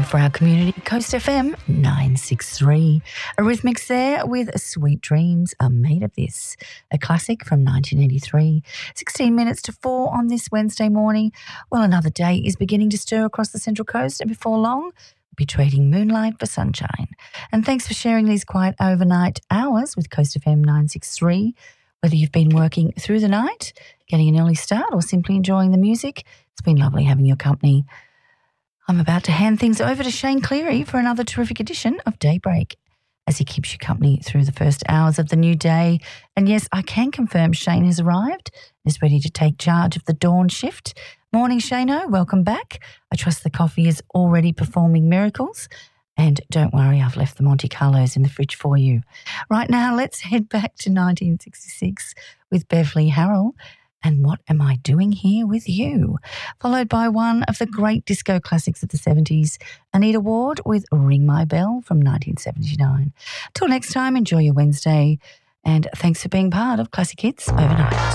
for our community, Coast FM 963. Eurythmics there with Sweet Dreams Are Made of This, a classic from 1983. 16 minutes to 4 on this Wednesday morning. Well, another day is beginning to stir across the Central Coast, and before long, we'll be trading moonlight for sunshine. And thanks for sharing these quiet overnight hours with Coast FM 963. Whether you've been working through the night, getting an early start, or simply enjoying the music, it's been lovely having your company. I'm about to hand things over to Shane Cleary for another terrific edition of Daybreak as he keeps you company through the first hours of the new day. And yes, I can confirm Shane has arrived and is ready to take charge of the dawn shift. Morning, Shano. Welcome back. I trust the coffee is already performing miracles. And don't worry, I've left the Monte Carlos in the fridge for you. Right now, let's head back to 1966 with Beverly Harrell and What Am I Doing Here With You? Followed by one of the great disco classics of the 70s, Anita Ward with Ring My Bell from 1979. Till next time, enjoy your Wednesday, and thanks for being part of Classic Hits Overnight.